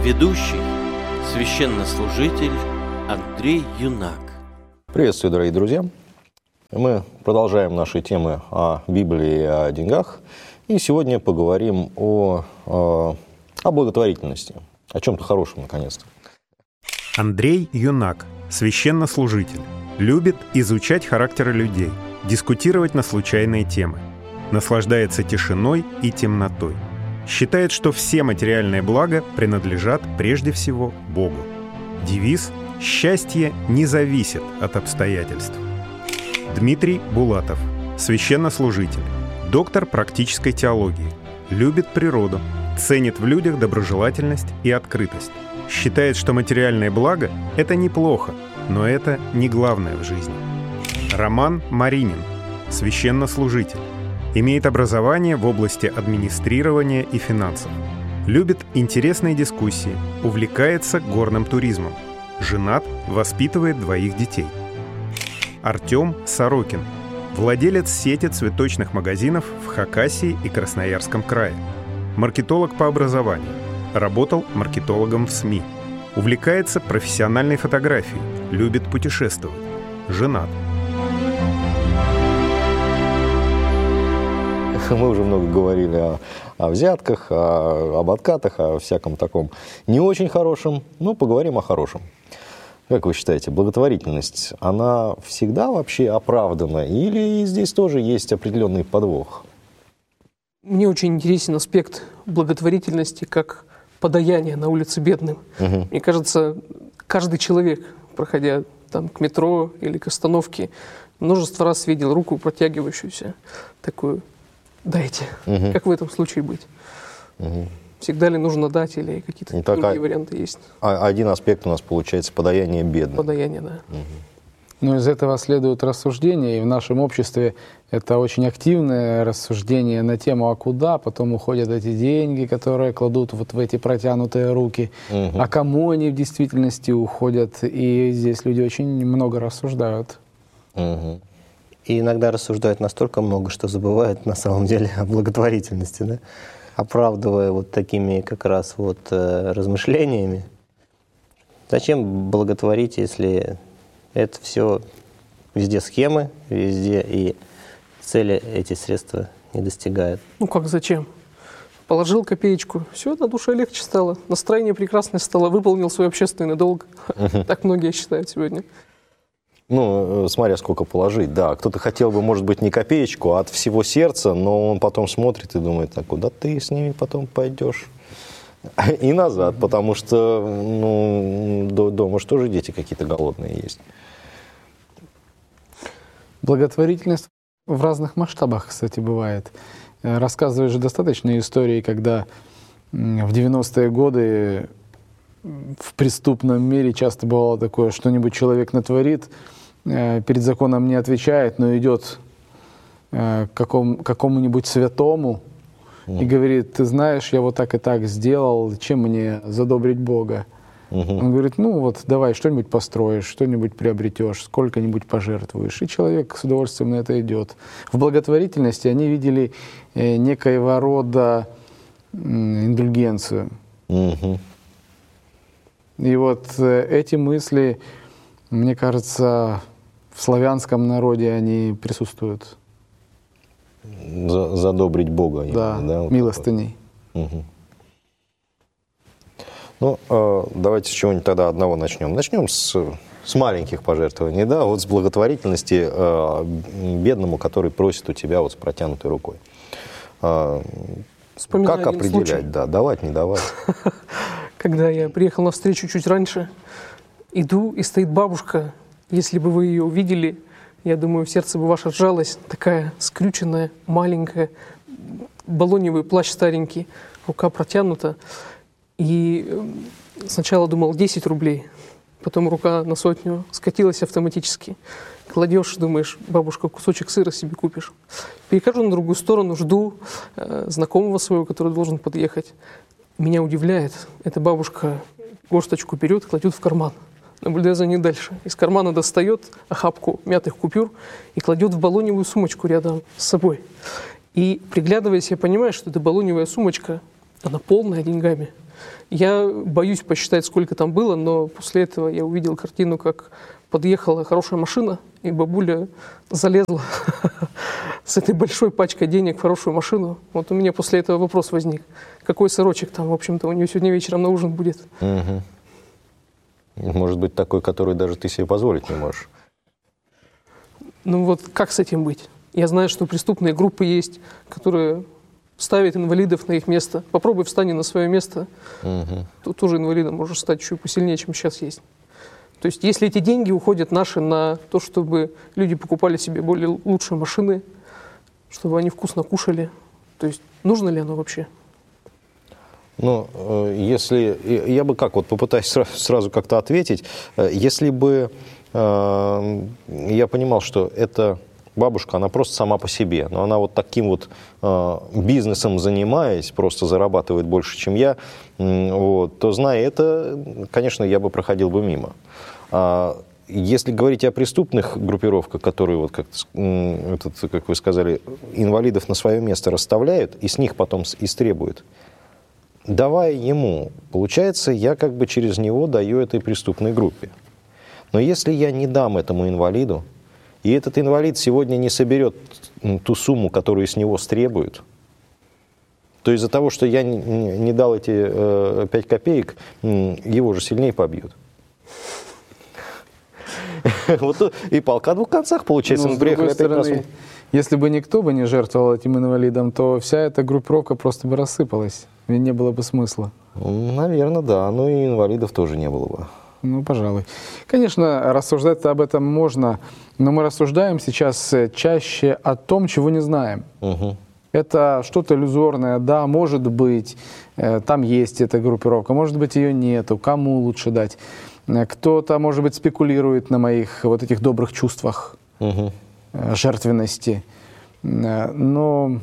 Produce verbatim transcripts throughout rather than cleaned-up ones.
Ведущий, священнослужитель Андрей Юнак. Приветствую, дорогие друзья! Мы продолжаем наши темы о Библии и о деньгах. И сегодня поговорим о, о, о благотворительности, о чем-то хорошем, наконец-то. Андрей Юнак, священнослужитель, любит изучать характеры людей, дискутировать на случайные темы, наслаждается тишиной и темнотой. Считает, что все материальные блага принадлежат прежде всего Богу. Девиз «Счастье не зависит от обстоятельств». Дмитрий Булатов, священнослужитель, доктор практической теологии, любит природу, ценит в людях доброжелательность и открытость. Считает, что материальные блага – это неплохо, но это не главное в жизни. Роман Маринин, священнослужитель, имеет образование в области администрирования и финансов. Любит интересные дискуссии, увлекается горным туризмом. Женат, воспитывает двоих детей. Артем Сорокин, владелец сети цветочных магазинов в Хакасии и Красноярском крае. Маркетолог по образованию. Работал маркетологом в СМИ. Увлекается профессиональной фотографией. Любит путешествовать. Женат. Мы уже много говорили о, о взятках, о, об откатах, о всяком таком не очень хорошем, но поговорим о хорошем. Как вы считаете, благотворительность, она всегда вообще оправдана или здесь тоже есть определенный подвох? Мне очень интересен аспект благотворительности как подаяние на улице бедным. Угу. Мне кажется, каждый человек, проходя там, к метро или к остановке, множество раз видел руку протягивающуюся, такую «дайте». Угу. Как в этом случае быть? Угу. Всегда ли нужно дать или какие-то другие варианты есть? Один аспект у нас получается подаяние бедным. Подаяние, да. Угу. Ну, из этого следует рассуждение, и в нашем обществе это очень активное рассуждение на тему, а куда потом уходят эти деньги, которые кладут вот в эти протянутые руки, угу. а кому они в действительности уходят, и здесь люди очень много рассуждают. Угу. И иногда рассуждают настолько много, что забывают на самом деле о благотворительности, да? Оправдывая вот такими как раз вот э, размышлениями. Зачем благотворить, если это все везде схемы, везде и цели эти средства не достигают? Ну как зачем? Положил копеечку, все, на душе легче стало, настроение прекрасное стало, выполнил свой общественный долг. Так многие считают сегодня. Ну, смотря сколько положить, да. Кто-то хотел бы, может быть, не копеечку, а от всего сердца, но он потом смотрит и думает, а куда ты с ними потом пойдешь? И назад, потому что, ну, дома же тоже дети какие-то голодные есть. Благотворительность в разных масштабах, кстати, бывает. Рассказываю же достаточно истории, когда в девяностые годы в преступном мире часто бывало такое, что-нибудь человек натворит, перед законом не отвечает, но идет к какому, какому-нибудь святому mm. и говорит, ты знаешь, я вот так и так сделал, чем мне задобрить Бога? Mm-hmm. Он говорит, ну вот давай что-нибудь построишь, что-нибудь приобретешь, сколько-нибудь пожертвуешь. И человек с удовольствием на это идет. В благотворительности они видели некоего рода индульгенцию. Mm-hmm. И вот эти мысли, мне кажется, в славянском народе они присутствуют. Задобрить Бога. Да, да вот милостыней. Угу. Ну, э, давайте с чего-нибудь тогда одного начнем. Начнем с, с маленьких пожертвований, да, вот с благотворительности э, бедному, который просит у тебя вот с протянутой рукой. Э, как определять, случай. Да, давать, не давать? Когда я приехал на встречу чуть раньше, иду, и стоит бабушка. Если бы вы ее увидели, я думаю, в сердце бы ваше сжалось. Такая скрюченная, маленькая, балоневый плащ старенький, рука протянута. И сначала думал десять рублей, потом рука на сотню скатилась автоматически. Кладешь, думаешь, бабушка, кусочек сыра себе купишь. Перехожу на другую сторону, жду э, знакомого своего, который должен подъехать. Меня удивляет, эта бабушка горсточку берет, кладет в карман, наблюдая за ней дальше. Из кармана достает охапку мятых купюр и кладет в баллоневую сумочку рядом с собой. И приглядываясь, я понимаю, что эта баллоневая сумочка, она полная деньгами. Я боюсь посчитать, сколько там было, но после этого я увидел картину, как подъехала хорошая машина, и бабуля залезла с этой большой пачкой денег в хорошую машину. Вот у меня после этого вопрос возник. Какой сырочек там, в общем-то, у нее сегодня вечером на ужин будет? Угу. Может быть, такой, который даже ты себе позволить не можешь. Ну вот как с этим быть? Я знаю, что преступные группы есть, которые ставят инвалидов на их место. Попробуй встань на свое место. Угу. Тут тоже инвалидом можешь стать чуть посильнее, чем сейчас есть. То есть если эти деньги уходят наши на то, чтобы люди покупали себе более лучшие машины, чтобы они вкусно кушали, то есть нужно ли оно вообще? Ну, если... Я бы как, вот попытаюсь сразу как-то ответить. Если бы э, я понимал, что эта бабушка, она просто сама по себе, но она вот таким вот э, бизнесом занимаясь, просто зарабатывает больше, чем я, э, вот, то, зная это, конечно, я бы проходил бы мимо. А если говорить о преступных группировках, которые, вот как, этот, как вы сказали, инвалидов на свое место расставляют и с них потом истребуют, давая ему, получается, я как бы через него даю этой преступной группе. Но если я не дам этому инвалиду, и этот инвалид сегодня не соберет ту сумму, которую с него стребуют, то из-за того, что я не, не дал эти э, пять копеек, его же сильнее побьют. Вот и палка о двух концах, получается. Ну, с другой стороны, если бы никто бы не жертвовал этим инвалидом, то вся эта группировка просто бы рассыпалась. И не было бы смысла. Наверное, да. Ну и инвалидов тоже не было бы. Ну, пожалуй. Конечно, рассуждать об этом можно, но мы рассуждаем сейчас чаще о том, чего не знаем. Угу. Это что-то иллюзорное. Да, может быть, там есть эта группировка, может быть, ее нету. Кому лучше дать? Кто-то, может быть, спекулирует на моих вот этих добрых чувствах, угу. жертвенности. Но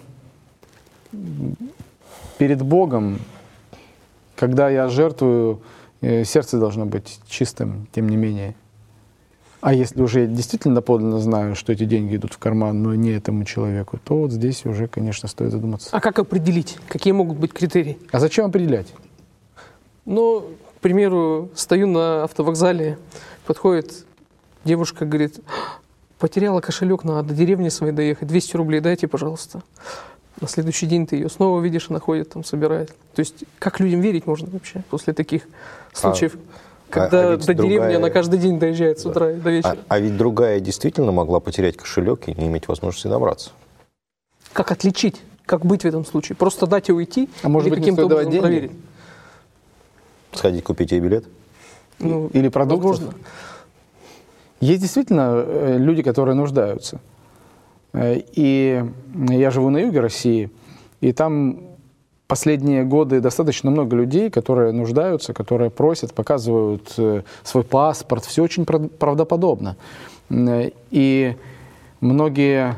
перед Богом, когда я жертвую, сердце должно быть чистым, тем не менее. А если уже я действительно доподлинно знаю, что эти деньги идут в карман, но не этому человеку, то вот здесь уже, конечно, стоит задуматься. А как определить? Какие могут быть критерии? А зачем определять? Ну, к примеру, стою на автовокзале, подходит девушка, говорит: потеряла кошелек, надо до деревни своей доехать, двести рублей дайте, пожалуйста. На следующий день ты ее снова видишь, она ходит, там, собирает. То есть как людям верить можно вообще после таких случаев, а, когда а, а до другая... деревни она каждый день доезжает с утра да. до вечера? А, а ведь другая действительно могла потерять кошелек и не иметь возможности добраться. Как отличить? Как быть в этом случае? Просто дать и уйти? А может быть, каким-то образом деньги? Проверить? Сходить купить ей билет? Ну, или продуктов? Возможно. Есть действительно люди, которые нуждаются. И я живу на юге России, и там последние годы достаточно много людей, которые нуждаются, которые просят, показывают свой паспорт, все очень правдоподобно. И многие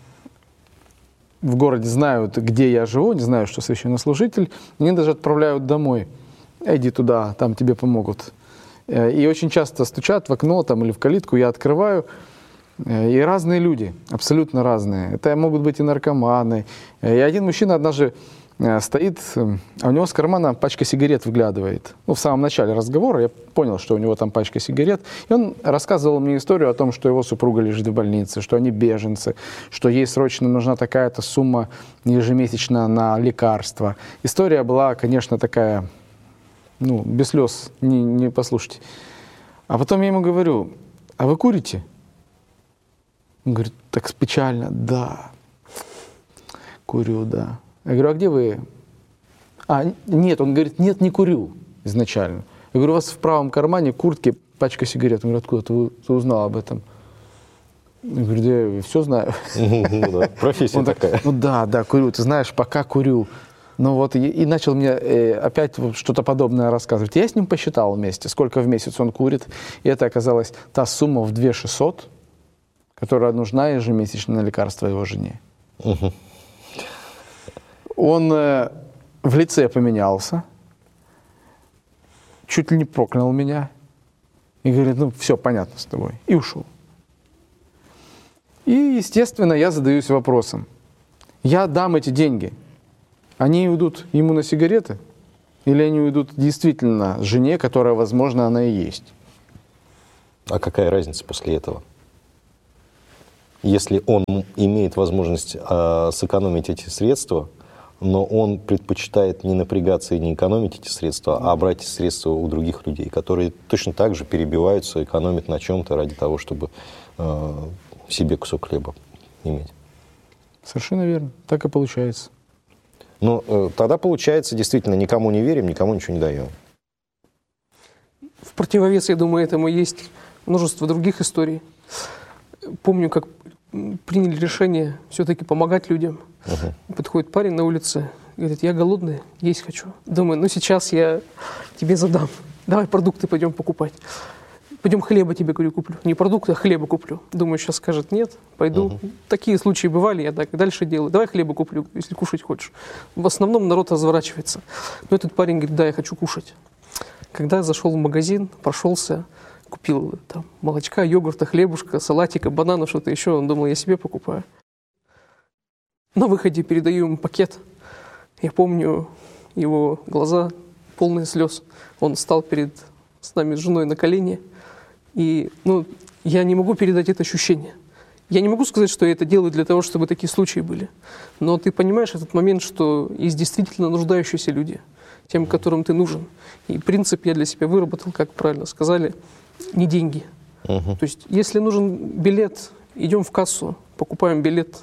в городе знают, где я живу, не знают, что священнослужитель, мне даже отправляют домой. Иди туда, там тебе помогут. И очень часто стучат в окно там, или в калитку, я открываю. И разные люди, абсолютно разные. Это могут быть и наркоманы. И один мужчина однажды стоит, а у него с кармана пачка сигарет выглядывает. Ну, в самом начале разговора я понял, что у него там пачка сигарет. И он рассказывал мне историю о том, что его супруга лежит в больнице, что они беженцы, что ей срочно нужна такая-то сумма ежемесячно на лекарства. История была, конечно, такая, ну, без слез, не, не послушайте. А потом я ему говорю: а вы курите? Он говорит: так печально. Да, курю, да. Я говорю: а где вы? А, нет, он говорит: нет, не курю изначально. Я говорю: у вас в правом кармане куртки пачка сигарет. Он говорит: откуда ты, ты узнал об этом? Я говорю: да я все знаю. Профессия такая. Ну да, да, курю. Ты знаешь, пока курю. Ну вот, и, и начал мне э, опять вот что-то подобное рассказывать. Я с ним посчитал вместе, сколько в месяц он курит. И это оказалась та сумма в две тысячи шестьсот, которая нужна ежемесячно на лекарство его жене. Угу. Он э, в лице поменялся, чуть ли не проклял меня и говорит: ну все, понятно с тобой. И ушел. И, естественно, я задаюсь вопросом. Я дам эти деньги, они идут ему на сигареты? Или они уйдут действительно жене, которая, возможно, она и есть? А какая разница после этого? Если он имеет возможность э, сэкономить эти средства, но он предпочитает не напрягаться и не экономить эти средства, а брать эти средства у других людей, которые точно так же перебиваются, экономят на чем-то ради того, чтобы э, себе кусок хлеба иметь. Совершенно верно. Так и получается. Ну, э, тогда получается, действительно, никому не верим, никому ничего не даем. В противовес, я думаю, этому есть множество других историй. Помню, как приняли решение все-таки помогать людям. Uh-huh. Подходит парень на улице, говорит: я голодный, есть хочу. Думаю, ну сейчас я тебе задам. Давай продукты пойдем покупать. Пойдем хлеба тебе, говорю, куплю. Не продукты, а хлеба куплю. Думаю, сейчас скажет: нет, пойду. Uh-huh. Такие случаи бывали, я так и дальше делаю. Давай хлеба куплю, если кушать хочешь. В основном народ разворачивается. Но этот парень говорит: да, я хочу кушать. Когда я зашел в магазин, прошелся, купил там молочка, йогурта, хлебушка, салатика, бананов, что-то еще. Он думал, я себе покупаю. На выходе передаю ему пакет. Я помню его глаза, полные слез. Он встал перед с нами с женой на колени. И ну, я не могу передать это ощущение. Я не могу сказать, что я это делаю для того, чтобы такие случаи были. Но ты понимаешь этот момент, что есть действительно нуждающиеся люди, тем, которым ты нужен. И принцип я для себя выработал, как правильно сказали, не деньги. Uh-huh. То есть, если нужен билет, идем в кассу, покупаем билет.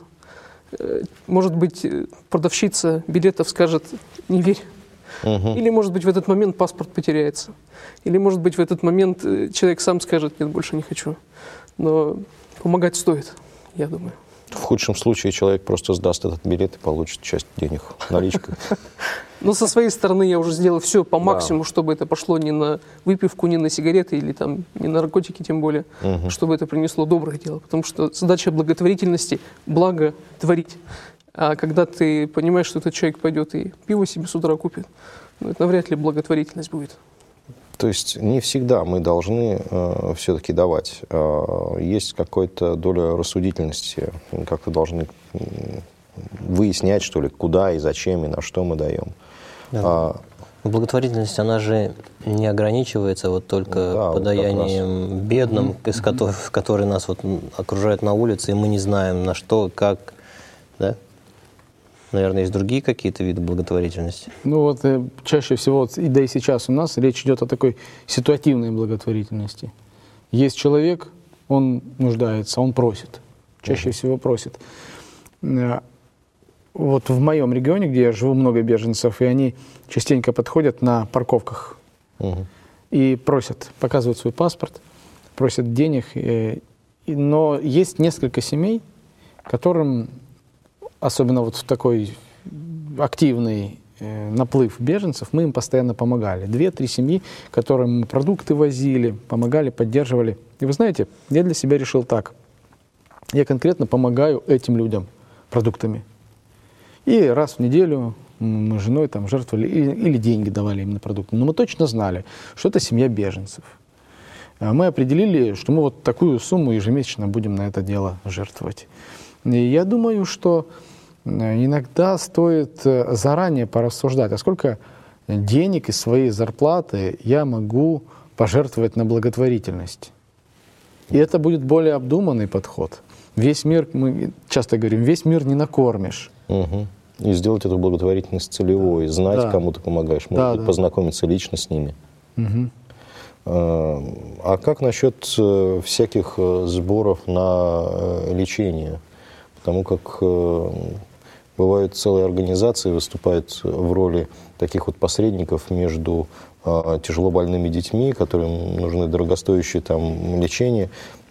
Может быть, продавщица билетов скажет: не верь. Uh-huh. Или, может быть, в этот момент паспорт потеряется. Или, может быть, в этот момент человек сам скажет: нет, больше не хочу. Но помогать стоит, я думаю. В худшем случае человек просто сдаст этот билет и получит часть денег наличкой. Но со своей стороны я уже сделал все по максимуму, да. чтобы это пошло не на выпивку, не на сигареты или там не на наркотики, тем более, угу. чтобы это принесло доброе дело. Потому что задача благотворительности – благо творить. А когда ты понимаешь, что этот человек пойдет и пиво себе с утра купит, ну, это навряд ли благотворительность будет. То есть не всегда мы должны э, все-таки давать. Э, есть какая-то доля рассудительности. Как-то должны э, выяснять, что ли, куда и зачем и на что мы даем. Да. А, Благотворительность, она же не ограничивается вот только да, подаянием вот бедным, mm-hmm. из которых, которые нас вот окружают на улице, и мы не знаем, на что, как, да? Наверное, есть другие какие-то виды благотворительности? Ну вот э, чаще всего, и да и сейчас у нас речь идет о такой ситуативной благотворительности. Есть человек, он нуждается, он просит, чаще uh-huh. всего просит. Э, вот в моем регионе, где я живу, много беженцев, и они частенько подходят на парковках uh-huh. и просят, показывают свой паспорт, просят денег. Э, и, но есть несколько семей, которым особенно вот в такой активный э, наплыв беженцев, мы им постоянно помогали. Две-три семьи, которым мы продукты возили, помогали, поддерживали. И вы знаете, я для себя решил так. Я конкретно помогаю этим людям продуктами. И раз в неделю мы с женой там жертвовали, или, или деньги давали им на продукты. Но мы точно знали, что это семья беженцев. Мы определили, что мы вот такую сумму ежемесячно будем на это дело жертвовать. И я думаю, что иногда стоит заранее порассуждать, а сколько денег из своей зарплаты я могу пожертвовать на благотворительность. И это будет более обдуманный подход. Весь мир, мы часто говорим, весь мир не накормишь. Угу. И сделать эту благотворительность целевой, знать, да. кому ты помогаешь, может да, быть, да. познакомиться лично с ними. Угу. А как насчет всяких сборов на лечение? Потому как бывают целые организации, выступают в роли таких вот посредников между э, тяжело больными детьми, которым нужны дорогостоящие там лечения.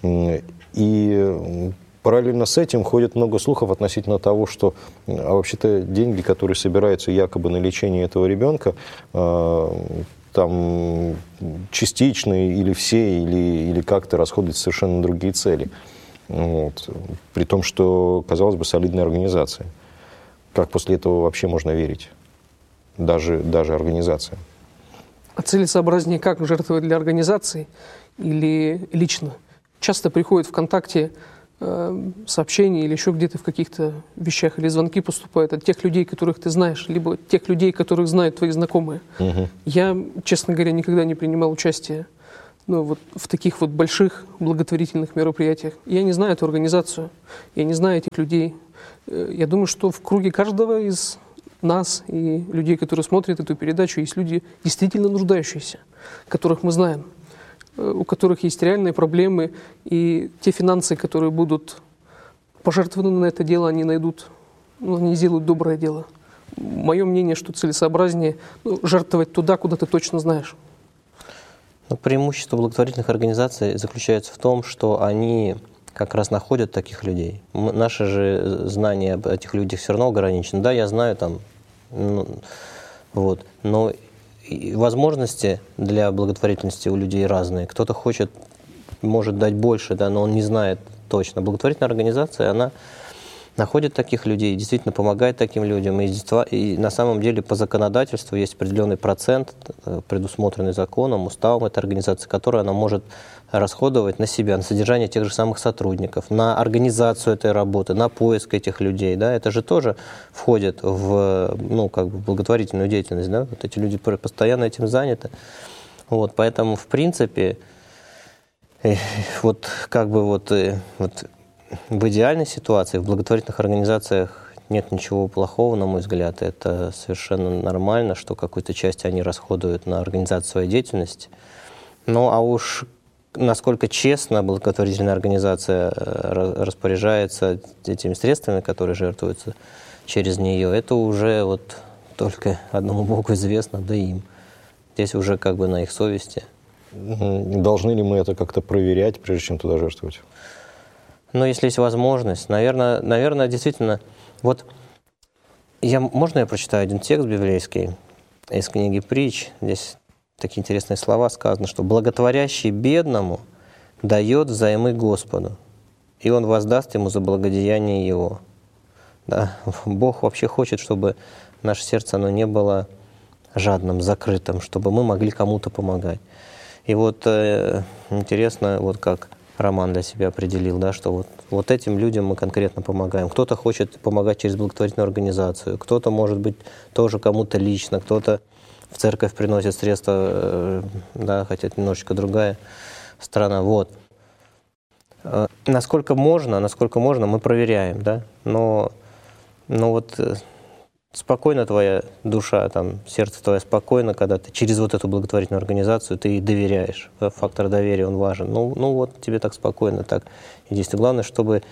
И параллельно с этим ходит много слухов относительно того, что а вообще-то деньги, которые собираются якобы на лечение этого ребенка, э, там частичные или все, или, или как-то расходуются совершенно на другие цели. Вот. При том, что, казалось бы, солидная организация. Как после этого вообще можно верить? Даже, даже организация. А целесообразнее как жертвовать для организации или лично? Часто приходит ВКонтакте э, сообщения или еще где-то в каких-то вещах, или звонки поступают от тех людей, которых ты знаешь, либо тех людей, которых знают твои знакомые. Угу. Я, честно говоря, никогда не принимал участие ну, вот в таких вот больших благотворительных мероприятиях. Я не знаю эту организацию, я не знаю этих людей. Я думаю, что в круге каждого из нас и людей, которые смотрят эту передачу, есть люди действительно нуждающиеся, которых мы знаем, у которых есть реальные проблемы, и те финансы, которые будут пожертвованы на это дело, они найдут, ну, они сделают доброе дело. Мое мнение, что целесообразнее ну, жертвовать туда, куда ты точно знаешь. Но преимущество благотворительных организаций заключается в том, что они как раз находят таких людей. Мы, наши же знания об этих людях все равно ограничены. Да, я знаю там, ну, вот, но возможности для благотворительности у людей разные. Кто-то хочет, может дать больше, да, но он не знает точно. Благотворительная организация, она находит таких людей, действительно помогает таким людям. И, и на самом деле по законодательству есть определенный процент, предусмотренный законом, уставом этой организации, который она может расходовать на себя, на содержание тех же самых сотрудников, на организацию этой работы, на поиск этих людей. Да? Это же тоже входит в, ну, как бы в благотворительную деятельность. Да? Вот эти люди постоянно этим заняты. Вот, поэтому, в принципе, вот как бы вот, вот в идеальной ситуации, в благотворительных организациях нет ничего плохого, на мой взгляд. Это совершенно нормально, что какую-то часть они расходуют на организацию своей деятельности. Ну, а уж насколько честно благотворительная организация распоряжается этими средствами, которые жертвуются через нее, это уже вот только одному Богу известно, да и им. Здесь уже как бы на их совести. Должны ли мы это как-то проверять, прежде чем туда жертвовать? Ну, если есть возможность, наверное, наверное, действительно, вот, я, можно я прочитаю один текст библейский из книги «Притч»? Здесь такие интересные слова сказано, что «благотворящий бедному дает взаймы Господу, и Он воздаст ему за благодеяние его». Да? Бог вообще хочет, чтобы наше сердце оно не было жадным, закрытым, чтобы мы могли кому-то помогать. И вот э, интересно, вот как Роман для себя определил, да, что вот, вот этим людям мы конкретно помогаем. Кто-то хочет помогать через благотворительную организацию, кто-то, может быть, тоже кому-то лично, кто-то в церковь приносит средства, да, хотя это немножечко другая страна. Вот. Насколько можно, насколько можно, мы проверяем, да, но, но вот спокойно твоя душа, там, сердце твое спокойно, когда ты через вот эту благотворительную организацию ты доверяешь. Фактор доверия, он важен. Ну, ну вот тебе так спокойно, так и действует. Главное, чтобы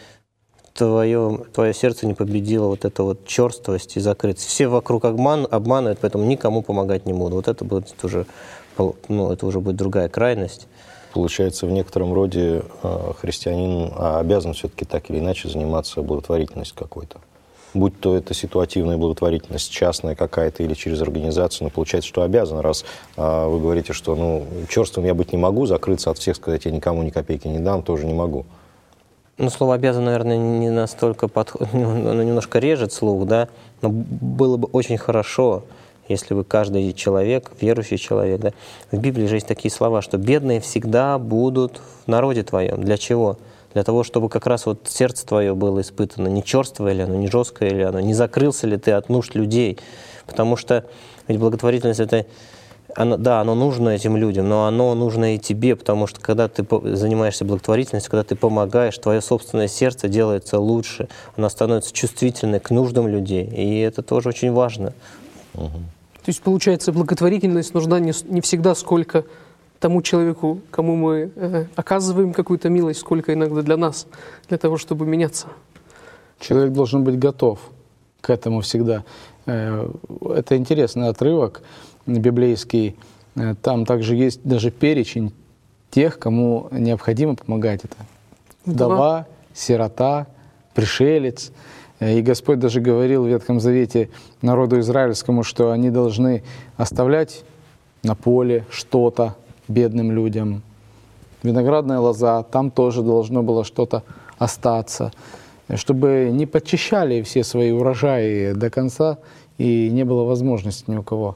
твое, твое сердце не победило вот эту вот черствость и закрытость. Все вокруг обман, обманывают, поэтому никому помогать не буду. Вот это будет уже, ну, это уже будет другая крайность. Получается, в некотором роде христианин обязан все-таки так или иначе заниматься благотворительностью какой-то. Будь то это ситуативная благотворительность, частная какая-то или через организацию, но получается, что обязан, раз а, вы говорите, что ну, черствым я быть не могу, закрыться от всех, сказать, я никому ни копейки не дам, тоже не могу. Ну, слово «обязан», наверное, не настолько подходит, оно немножко режет слух, да, но было бы очень хорошо, если бы каждый человек, верующий человек, да, в Библии же есть такие слова, что бедные всегда будут в народе твоем. Для чего? Для того, чтобы как раз вот сердце твое было испытано, не черствое ли оно, не жесткое ли оно, не закрылся ли ты от нужд людей. Потому что ведь благотворительность, это, оно, да, оно нужно этим людям, но оно нужно и тебе, потому что когда ты занимаешься благотворительностью, когда ты помогаешь, твое собственное сердце делается лучше, оно становится чувствительной к нуждам людей, и это тоже очень важно. Угу. То есть, получается, благотворительность нужна не, не всегда сколько тому человеку, кому мы э, оказываем какую-то милость, сколько иногда для нас, для того, чтобы меняться. Человек должен быть готов к этому всегда. Э, это интересный отрывок библейский. Э, там также есть даже перечень тех, кому необходимо помогать. Это вдова, сирота, пришелец. И Господь даже говорил в Ветхом Завете народу израильскому, что они должны оставлять на поле что-то бедным людям. Виноградная лоза, там тоже должно было что-то остаться, чтобы не подчищали все свои урожаи до конца и не было возможности ни у кого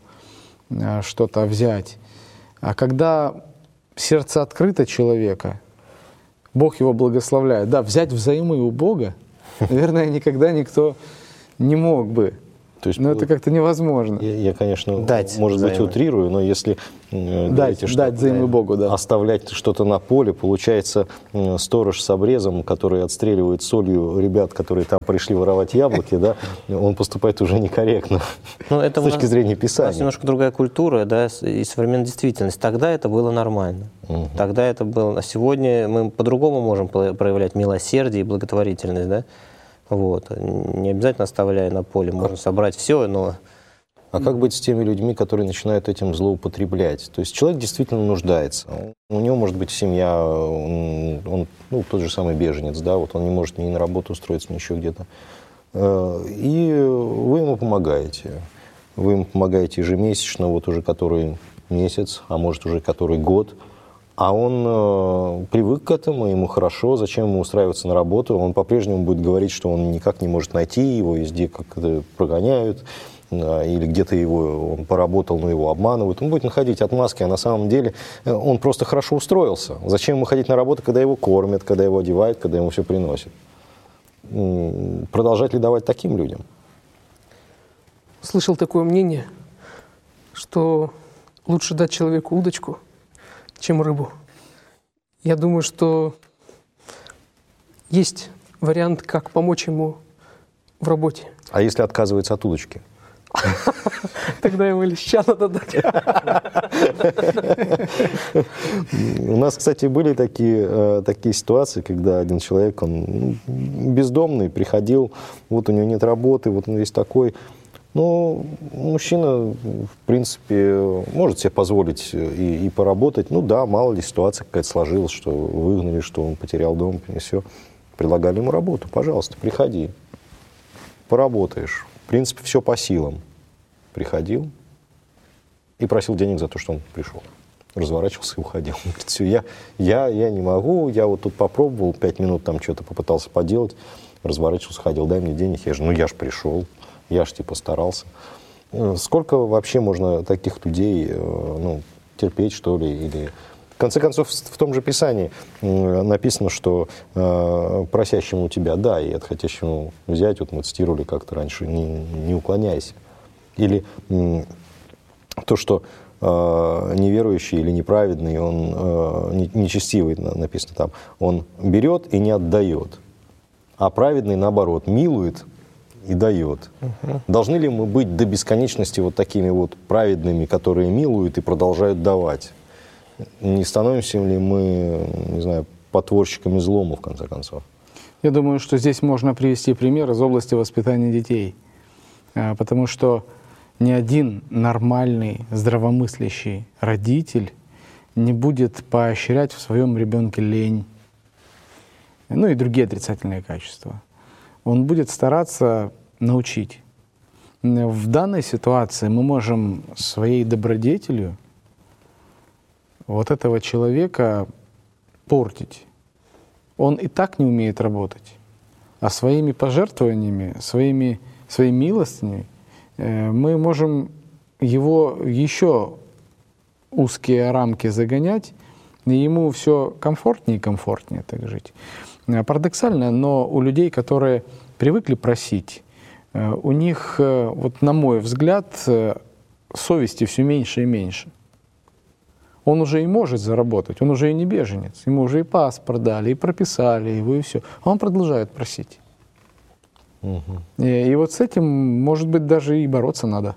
что-то взять. А когда сердце открыто человека, Бог его благословляет. Да, взять взаймы у Бога, наверное, никогда никто не мог бы. То есть, но это как-то невозможно. Я, я конечно, дать может быть, взаймы. утрирую, но если э, дать, говорите, что дать взаймы Богу, да. оставлять что-то на поле, получается, э, сторож с обрезом, который отстреливает солью ребят, которые там пришли воровать яблоки, да, он поступает уже некорректно ну, это с точки нас, зрения у Писания. У нас немножко другая культура, да, и современная действительность. Тогда это было нормально. Угу. Тогда это было... А сегодня мы по-другому можем проявлять милосердие и благотворительность, да? Вот. Не обязательно оставляя на поле, можно собрать все, но... А как быть с теми людьми, которые начинают этим злоупотреблять? То есть человек действительно нуждается. У него может быть семья, он, он ну, тот же самый беженец, да, вот он не может ни на работу устроиться, ни еще где-то. И вы ему помогаете. Вы ему помогаете ежемесячно, вот уже который месяц, а может уже который год. А он э, привык к этому, ему хорошо, зачем ему устраиваться на работу? Он по-прежнему будет говорить, что он никак не может найти, его везде как-то прогоняют, э, или где-то его, он поработал, но его обманывают. Он будет находить отмазки, а на самом деле э, он просто хорошо устроился. Зачем ему ходить на работу, когда его кормят, когда его одевают, когда ему все приносят? М-м, продолжать ли давать таким людям? Слышал такое мнение, что лучше дать человеку удочку, чем рыбу. Я думаю, что есть вариант, как помочь ему в работе. А если отказывается от удочки? Тогда ему леща надо дать. У нас, кстати, были такие, такие ситуации, когда один человек, он бездомный, приходил, вот у него нет работы, вот он весь такой. Ну, мужчина, в принципе, может себе позволить и, и поработать. Ну да, мало ли ситуация какая-то сложилась, что выгнали, что он потерял дом, и все. Предлагали ему работу. Пожалуйста, приходи, поработаешь. В принципе, все по силам. Приходил и просил денег за то, что он пришел. Разворачивался и уходил. Он говорит, все, я, я, я не могу, я вот тут попробовал, пять минут там что-то попытался поделать, разворачивался, ходил, дай мне денег. Я же, ну я же пришел. Я ж типа старался. Сколько вообще можно таких людей ну, терпеть, что ли? Или... В конце концов, в том же Писании написано, что э, просящему у тебя дай, и от хотящему взять, вот мы цитировали как-то раньше, не, не уклоняйся. Или э, то, что э, неверующий или неправедный, он э, нечестивый, написано там, он берет и не отдает, а праведный, наоборот, милует и дает. Uh-huh. Должны ли мы быть до бесконечности вот такими вот праведными, которые милуют и продолжают давать? Не становимся ли мы, не знаю, потворщиками злому, в конце концов? Я думаю, что здесь можно привести пример из области воспитания детей. Потому что ни один нормальный, здравомыслящий родитель не будет поощрять в своем ребенке лень, ну и другие отрицательные качества. Он будет стараться научить. В данной ситуации мы можем своей добродетелью вот этого человека портить. Он и так не умеет работать. А своими пожертвованиями, своими, своей милостью э, мы можем его еще узкие рамки загонять, и ему все комфортнее и комфортнее так жить. Парадоксально, но у людей, которые привыкли просить, у них, вот на мой взгляд, совести все меньше и меньше. Он уже и может заработать, он уже и не беженец, ему уже и паспорт дали, и прописали его, и все. А он продолжает просить. Угу. И, и вот с этим, может быть, даже и бороться надо.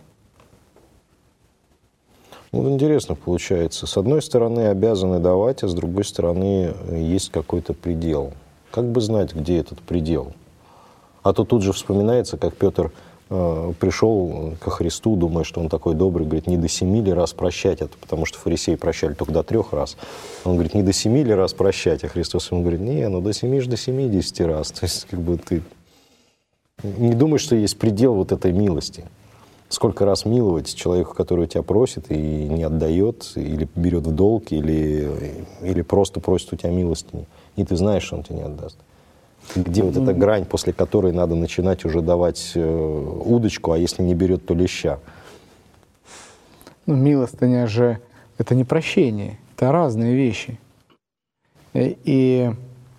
Вот интересно получается. С одной стороны, обязаны давать, а с другой стороны, есть какой-то предел. Как бы знать, где этот предел? А то тут же вспоминается, как Петр э, пришел ко Христу, думая, что он такой добрый, говорит, не до семи ли раз прощать это, потому что фарисеи прощали только до трех раз. Он говорит, не до семи ли раз прощать, а Христос ему говорит, не, ну до семи ж до семидесяти раз. То есть, как бы ты не думаешь, что есть предел вот этой милости. Сколько раз миловать человеку, который у тебя просит и не отдает, или берет в долг, или, или просто просит у тебя милостыни, и ты знаешь, что он тебе не отдаст. Где вот эта грань, после которой надо начинать уже давать э, удочку, а если не берет, то леща? Ну, милостыня же — это не прощение, это разные вещи. И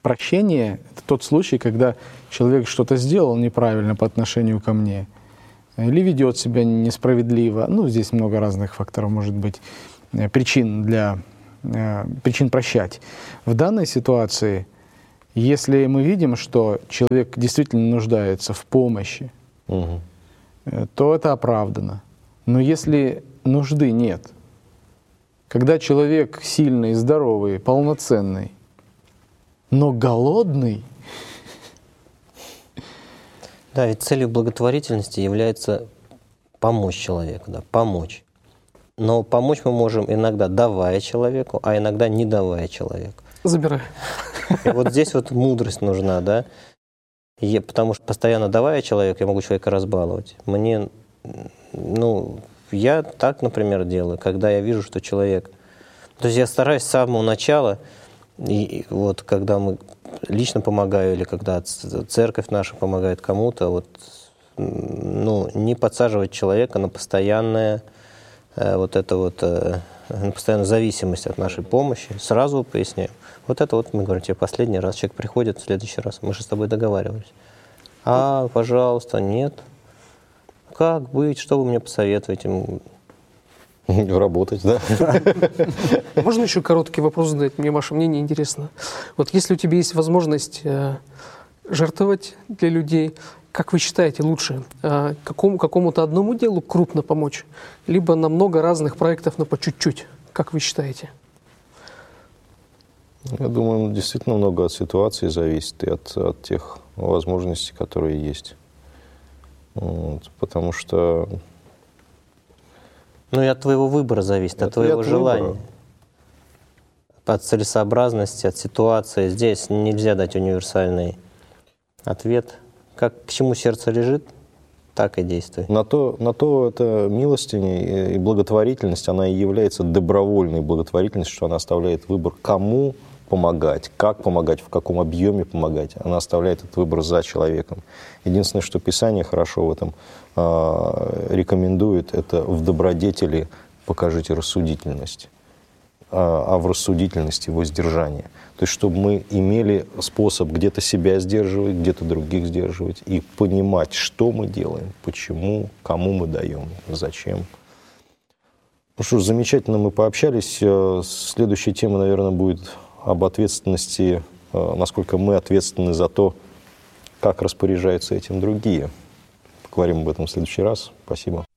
прощение — это тот случай, когда человек что-то сделал неправильно по отношению ко мне, или ведет себя несправедливо. Ну, здесь много разных факторов, может быть, причин для причин прощать. В данной ситуации, если мы видим, что человек действительно нуждается в помощи, угу. то это оправдано. Но если нужды нет, когда человек сильный, здоровый, полноценный, но голодный. Да, ведь целью благотворительности является помочь человеку, да, помочь. Но помочь мы можем иногда давая человеку, а иногда не давая человеку. Забирай. И вот здесь вот мудрость нужна, да. Я, потому что постоянно давая человеку, я могу человека разбаловать. Мне, ну, я так, например, делаю, когда я вижу, что человек... То есть я стараюсь с самого начала, и вот когда мы лично помогаю, или когда церковь наша помогает кому-то, вот, ну, не подсаживать человека на постоянное, э, вот это вот, э, на постоянную зависимость от нашей помощи. Сразу поясняю. Вот это вот, мы говорим, тебе последний раз человек приходит, в следующий раз, мы же с тобой договаривались. А, пожалуйста, нет. Как быть, что вы мне посоветуете? Работать, да? Можно еще короткий вопрос задать? Мне ваше мнение интересно. Вот если у тебя есть возможность э, жертвовать для людей, как вы считаете лучше, э, какому, какому-то одному делу крупно помочь, либо на много разных проектов, но по чуть-чуть? Как вы считаете? Я думаю, действительно много от ситуации зависит и от, от тех возможностей, которые есть. Вот, потому что... Ну и от твоего выбора зависит, от твоего от желания. Выбора. От целесообразности, от ситуации. Здесь нельзя дать универсальный ответ. Как к чему сердце лежит, так и действуй. На то, на то это милостиня и благотворительность, она и является добровольной благотворительностью, что она оставляет выбор, кому помогать, как помогать, в каком объеме помогать. Она оставляет этот выбор за человеком. Единственное, что Писание хорошо в этом э, рекомендует, это в добродетели покажите рассудительность, а, а в рассудительности воздержание. То есть, чтобы мы имели способ где-то себя сдерживать, где-то других сдерживать, и понимать, что мы делаем, почему, кому мы даем, зачем. Ну что ж, замечательно мы пообщались. Следующая тема, наверное, будет об ответственности, насколько мы ответственны за то, как распоряжаются этим другие. Поговорим об этом в следующий раз. Спасибо.